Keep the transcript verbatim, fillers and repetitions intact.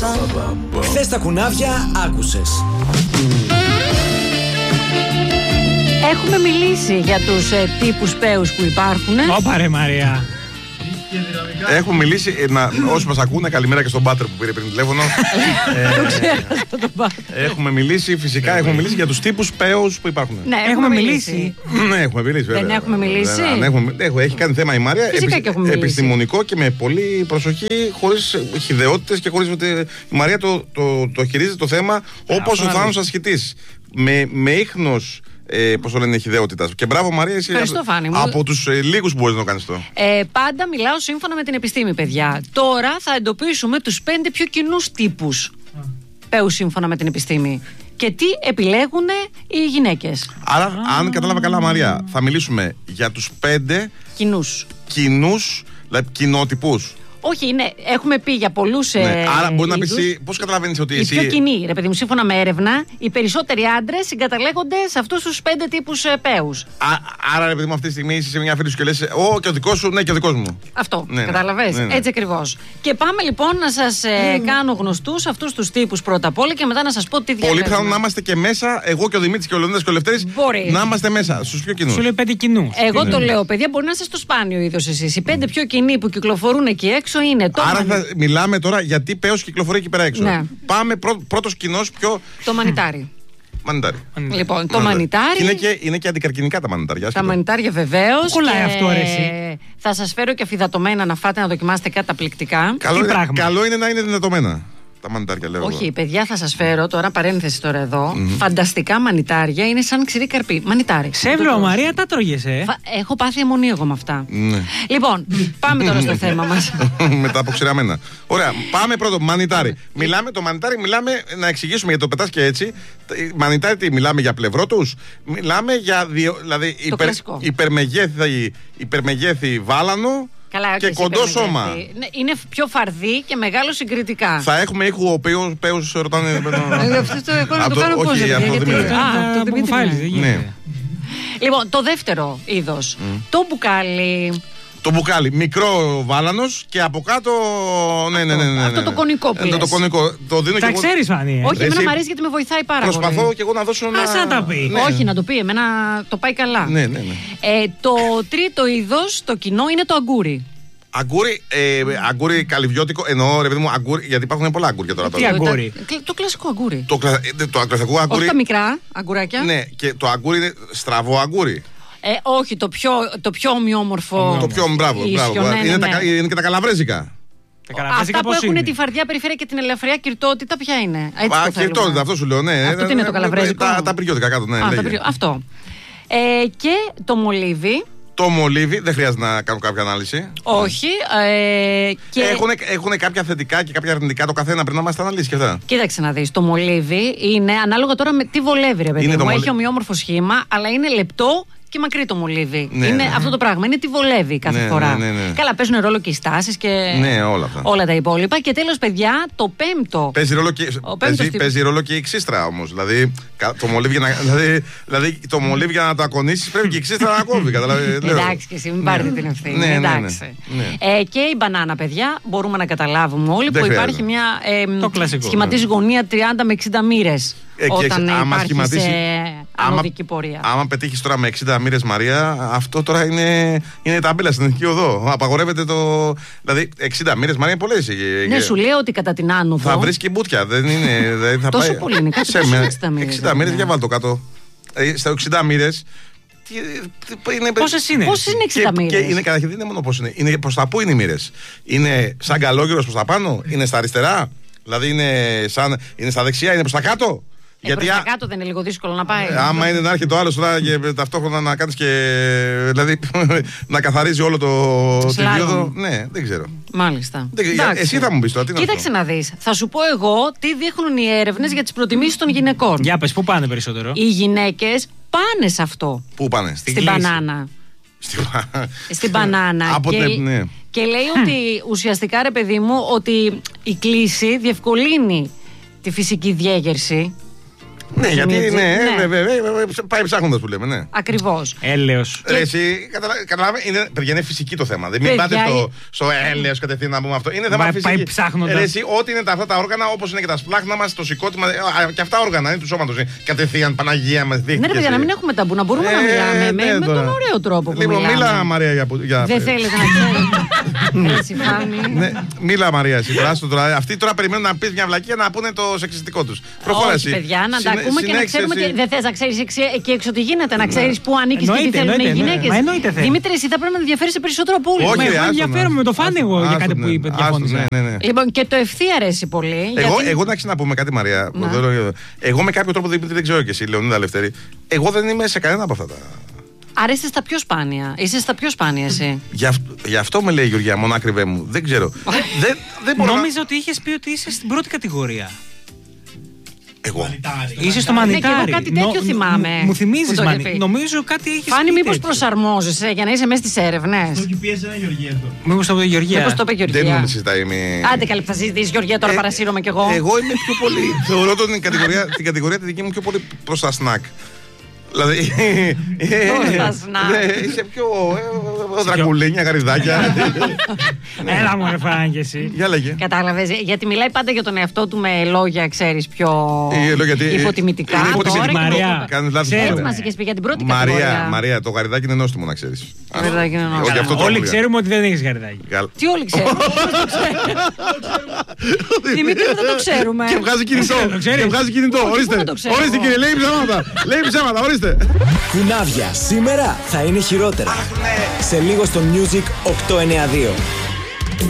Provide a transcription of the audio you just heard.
Μάγισσα. Χθες τα κουνάβια άκουσες. Έχουμε μιλήσει για τους ε, τύπους πέους που υπάρχουν. Ωπα ρε Μαρία. Έχουμε μιλήσει, ε, να, όσοι μας ακούνε, καλημέρα και στον Πάτερ που πήρε πριν τηλέφωνο. ε, έχουμε μιλήσει, φυσικά έχουμε μιλήσει για τους τύπους πέους που υπάρχουν. Ναι, έχουμε, έχουμε μιλήσει. μιλήσει. Ναι, έχουμε μιλήσει βέβαια. Δεν έχουμε μιλήσει. Δεν, έχουμε, έχουμε, έχει κάνει θέμα η Μάρια. Φυσικά και έχουμε μιλήσει. Επιστημονικό και με πολύ προσοχή, χωρίς χυδαιότητες και χωρίς ότι η Μαρία το, το, το χειρίζεται το θέμα όπως ο Θάνος Ασχητής. Με, με ίχνος. Ε, Πώς το λένε, χυδαιότητα. Και μπράβο Μαρία, εσύ Ευχαριστώ, Φάνη μου. από τους ε, λίγους που μπορείς να το κάνεις αυτό. Ε, πάντα μιλάω σύμφωνα με την επιστήμη, παιδιά. Τώρα θα εντοπίσουμε τους πέντε πιο κοινούς τύπους πέους σύμφωνα με την επιστήμη. Και τι επιλέγουν οι γυναίκες. Άρα, αν κατάλαβα καλά, Μαρία, θα μιλήσουμε για τους πέντε Κοινούς. κοινούς, δηλαδή κοινότυπους. Όχι, είναι, έχουμε πει για πολλούς. Ναι. Ε, Άρα, μπορεί να είδους. πεις, πώς καταλαβαίνεις ότι Οι εσύ. πιο κοινοί, ρε παιδί μου, σύμφωνα με έρευνα, οι περισσότεροι άντρες συγκαταλέγονται σε αυτούς τους πέντε τύπους ε, πέους. Α, άρα, ρε παιδί μου, αυτή τη στιγμή είσαι σε μια φίλη σου και λες, Ω, και ο δικός σου, ναι, και ο δικός μου. Αυτό, Ναι, ναι. κατάλαβες, Ναι, ναι. έτσι ακριβώς. Και πάμε λοιπόν να σας ε, κάνω γνωστούς αυτούς τους τύπους πρώτα απ' όλα και μετά να σας πω τι διαλέγουμε. Πολύ πιθανό να είμαστε και μέσα, εγώ και ο Δημήτρης και ο Λεωνίδας και ο Λευτέρης, Μπορεί. να είμαστε μέσα στους πιο κοινούς. Σου λέει πέντε κοινούς. Εγώ Ναι. το λέω, παιδιά, μπορεί να είστε στο σπάνιο είδος εσείς. Οι πέντε πιο κοινοί που κυκλοφορούν εκεί έξω είναι το, Άρα μανι... θα μιλάμε τώρα γιατί πέος κυκλοφορεί εκεί πέρα έξω. Ναι. Πάμε πρω, πρώτος κοινός πιο. το μανιτάρι. Μανιτάρι. Λοιπόν, το μανιτάρι. Είναι και, είναι και αντικαρκινικά τα μανιτάρια. Τα μανιτάρια βεβαίως. Κολλάει και αυτό, ρε, εσύ. Θα σας φέρω και αφιδατωμένα να φάτε να δοκιμάσετε καταπληκτικά. Καλό, Τι είναι, πράγμα. καλό είναι να είναι δυνατωμένα τα μανιτάρια, λέω. Όχι, εγώ. παιδιά, θα σας φέρω τώρα παρένθεση τώρα εδώ. Φανταστικά μανιτάρια, είναι σαν ξηρή καρπί. Μανιτάρι. Σέβρο, Το- Μαρία, τα τρώγες, ε. Φα- Έχω πάθει αιμονή εγώ με αυτά. Ναι. Λοιπόν, πάμε τώρα στο θέμα μας. Με τα αποξηραμένα. Ωραία, πάμε πρώτο. Μανιτάρι. Μιλάμε το μανιτάρι, μιλάμε να εξηγήσουμε γιατί το πετάς και έτσι. Μανιτάρι τι, μιλάμε για πλευρό τους. Μιλάμε για δύο, δηλαδή υπερ, κλασικό. υπερμεγέθη, υπερμεγέθη βάλανο. Καλά, Και όχι, κοντό εσύ, σώμα. υπερμεγέθη. Ναι, είναι πιο φαρδί και μεγάλο συγκριτικά. Θα έχουμε ήχου ο πέους ρωτάνε. Ε, αυτό το εγώ να Από το το- κάνω πώς, όχι, ρε, από το γιατί- Δημήτρη. Α, το Από Δημήτρη, κουφάλις, ναι. δεν γίνεται. Ναι. Λοιπόν, το δεύτερο είδος. Το μπουκάλι. Το μπουκάλι, μικρό βάλανος και από κάτω. Ναι, ναι, ναι, ναι, ναι. Αυτό το κονικό που Ε, το, λες. το κονικό. Το δίνω Τα και εγώ. ξέρεις, Φανή. ε. Όχι, Ρε, εμένα εσύ, μου αρέσει γιατί με βοηθάει πάρα πολύ. Προσπαθώ και εγώ να δώσω ένα. Ας να τα πει. Ναι. Όχι, να το πει, εμένα το πάει καλά. Ναι, ναι, ναι. Ε, το τρίτο είδος, το κοινό, είναι το αγκούρι. Αγκούρι, ε, αγκούρι καλυβιώτικο, εννοώ ρε παιδί μου, αγκούρι, γιατί υπάρχουν πολλά αγκούρια τώρα. Τι τώρα. αγκούρι? Το, το κλασικό αγκούρι. Το, κλα- ε, το κλασικό αγκούρι. Όχι τα μικρά αγκουράκια. Ναι, και το αγκούρι είναι στραβό αγκούρι. Ε, όχι, το πιο, το πιο ομοιόμορφο. Το πιο μπράβο, ίσιο, μπράβο. ναι, ναι, είναι, ναι. τα, είναι και τα καλαβρέζικα. Τα καραβέζικα Αυτά που πώς έχουν είναι? τη φαρδιά περιφέρεια και την ελευθερία κυρτότητα, ποια είναι? Έτσι Α, το και θέλουμε. τότε, αυτό σου λέω, ναι. Αυτό τι είναι το καλαβρέζικο? Τα, τα πυριώτικα κάτω, ναι. Α, τα λέγε. περι- Αυτό. Ε, και το μολύβι. Το μολύβι, δεν χρειάζεται να κάνω κάποια ανάλυση. Όχι. Ε, και... Έχουν κάποια θετικά και κάποια αρνητικά το καθένα, πρέπει να μας τα αναλύσει και αυτά. Κοίταξε να δεις, το μολύβι είναι ανάλογα τώρα με τι βολεύει, ρε παιδί Είναι μου. το Έχει μολύ- ομοιόμορφο σχήμα, αλλά είναι λεπτό και μακρύ το μολύβι. Ναι, είναι ναι. αυτό το πράγμα. Είναι τι βολεύει κάθε Ναι, φορά. ναι, ναι, ναι. Καλά, παίζουν ρόλο και οι στάσεις και Ναι, όλα αυτά. όλα τα υπόλοιπα. Και τέλος, παιδιά, το πέμπτο. Παίζει ρόλο και, Ο πέμπτος παίζει, τύπος. παίζει ρόλο και η ξύστρα όμως. Δηλαδή, κα- το μολύβι για να, δηλαδή, δηλαδή, το μολύβι για να το ακονίσεις πρέπει και η ξύστρα να κόβει. καταλαβαίνεις, λέω. Εντάξει και εσύ, μην πάρετε την ευθύνη. Ναι, ναι, ναι. Εντάξει. Ναι. Ε, και η μπανάνα, παιδιά, μπορούμε να καταλάβουμε όλοι Δεν που υπάρχει χρειάζεται. μια. Ε, Το κλασικό, σχηματίζει γωνία τριάντα με εξήντα μοίρες. Ε, και όταν εξ- άμα υπάρχει σχηματίσει- σε άμα- ανωδική πορεία. Άμα πετύχει τώρα με εξήντα μοίρες, Μαρία, αυτό τώρα είναι, είναι ταμπέλα στην εθνική οδό. Απαγορεύεται το. Δηλαδή, εξήντα μοίρες, Μαρία, είναι πολλές. Ναι, σου λέω ότι κατά την άνοδο. Θα βρει και μπούτια. Δεν είναι. Δηλαδή, θα Τόσο πάει... πολύ είναι, κάτι Σε πόσο με- είναι εξήντα μοίρες, εξήντα μοίρες, δηλαδή. για βάλ το κάτω. Ε, στα εξήντα μοίρες. Είναι... Πόσες είναι? Πόσες είναι εξήντα και, και μοίρες? είναι καταρχήν δεν είναι μόνο πώς είναι. Είναι προς τα πού είναι οι μοίρες. Είναι σαν καλόγερος προς τα πάνω, είναι στα αριστερά. Δηλαδή είναι, σαν, είναι στα δεξιά, είναι προς τα κάτω. Ε, προς τα κάτω δεν είναι λίγο δύσκολο να πάει. Ε, άμα είναι να έρχεται το άλλο τώρα και ταυτόχρονα να κάνεις και. Δηλαδή να καθαρίζει όλο το Σλάλομ. τελείωδο. Ναι, δεν ξέρω. Μάλιστα. Δεν- Εντάξει. Εσύ θα μου πεις τώρα, τι να σου Κοίταξε πω. να δεις. Θα σου πω εγώ τι δείχνουν οι έρευνες για τις προτιμήσεις των γυναικών. Για πες, πού πάνε περισσότερο? Οι γυναίκες πάνε σε αυτό. Πού πάνε? Στην κλίση. μπανάνα. Στην- Στην μπανάνα. Από και, την- ναι. και λέει ότι ουσιαστικά, ρε παιδί μου, ότι η κλίση διευκολύνει τη φυσική διέγερση. Ναι, γιατί Ζημιατζή. ναι, Ναι. βέβαια, πάει ψάχνοντας που λέμε, ναι. Ακριβώς. Έλεος. Ρε, εσύ, καταλαβαίνεις, είναι, παιδιά, είναι φυσική το θέμα. Δεν μην Παιδιά, πάτε στο, ε- στο έλεος κατευθείαν να πούμε αυτό. Είναι θέμα Μα, φυσική. πάει ψάχνοντας. Ρε, εσύ, ό,τι είναι τα, αυτά τα όργανα, όπως είναι και τα σπλάχνα μας, το σηκώτημα, α, και αυτά όργανα είναι του σώματος. είναι Κατευθείαν, Παναγία μας, δείχνει. Ναι, ρε παιδιά, να μην έχουμε ταμπού, να μπορούμε να μιλάμε με, με τον ωραίο τρόπο που Λοιπόν, μιλάμε. μίλα, Μαρία, για, για Δεν θέλετε να ξέρετε. Έτσι, Φάνη. Ναι, μίλα, Μαρία, εσύ τώρα, στο τώρα. Αυτοί τώρα περιμένουν να πει μια βλακία να πούνε το σεξιστικό του. Προχώρα Όχι, εσύ. παιδιά, να τα Συνέ- ακούμε και να συνέχισε ξέρουμε. εσύ. Τι... Δεν θε να ξέρει εκεί έξω τι γίνεται, να ξέρει πού ανήκει και τι Εννοείται, θέλουν οι εννοείται, ναι. γυναίκε. Μα εννοείται θέλω. Δημήτρη, εσύ θα πρέπει να ενδιαφέρεσαι περισσότερο από όλου. Όχι, Μα ρε, εγώ άστο, ενδιαφέρομαι ναι. με το φάνε εγώ για Άστο, κάτι που ναι. είπε. Άστο, Διαφώνησα. ναι, ναι, ναι. Λοιπόν, και το ευθύ αρέσει πολύ. Εγώ, γιατί- εγώ να να πούμε κάτι, Μαρία. Εγώ με κάποιο τρόπο δεν ξέρω και εσύ, Λεωνίδα Λευτέρη. Εγώ δεν είμαι σε κανένα από αυτά τα. Άρα είστε στα πιο σπάνια. Είσαι στα πιο σπάνια εσύ. Γι' αυτό, γι' αυτό με λέει η Γεωργία, μονάκριβέ μου. Δεν ξέρω. δεν, δεν μπορώ να- Νόμιζα ότι είχε πει ότι είσαι στην πρώτη κατηγορία. Εγώ. Είσαι στο Ναι, και μανιτάρι. εγώ κάτι τέτοιο Νο- θυμάμαι Μου, μου θυμίζει που το είχε μανιτάρι. πει. Νομίζω κάτι έχει πει. Φάνη, μήπω τέτοιο. προσαρμόζεσαι για να είσαι μέσα στι έρευνε. Το έχει πιέσει ένα Γεωργία αυτό. Μήπως το είπε η Γεωργία. Μήπω το είπε η Δεν Γεωργία. μου συζητάει. Είμαι... Άντε καλή, θα συζητήσει Γεωργία, τώρα Ε, παρασύρωμαι κι εγώ. Εγώ είμαι πιο πολύ. Θεωρώ τον- την κατηγορία, την κατηγορία τη δική μου πιο πολύ προ τα σνακ. Δηλαδή. Προς τα σνακ. Ναι, είσαι πιο. ε, Δρακουλίνια, γαριδάκια. Έλα μου, ρε Φάνη και εσύ. Για λέγε. Κατάλαβε. Γιατί μιλάει πάντα για τον εαυτό του με λόγια, ξέρει, πιο Ε, λέω γιατί- υποτιμητικά. είναι Τώρα υποτιμητικά. και Μαρία. το- Κάνεις λάθος. Ξέρω. Έτσι μα είχε πει για την πρώτη Μαρία, κατηγορία. Μαρία, το γαριδάκι είναι νόστιμο να ξέρει. Το γαριδάκι είναι νόστιμο. Όχι, αυτό το Όλοι έλεγα. ξέρουμε ότι δεν έχει γαριδάκι. Καλά. Τι όλοι ξέρουμε. Δημήτρη, δεν το ξέρουμε. Και βγάζει κινητό. Το ξέρεις. Και βγάζει κινητό. Όχι, Ορίστε. πού να το ξέρω. Ορίστε, κύριε, λέει ψέματα. Λέει ψέματα, ορίστε. Κουνάβια σήμερα θα είναι χειρότερα. Σε λίγο στο Music οκτακόσια ενενήντα δύο.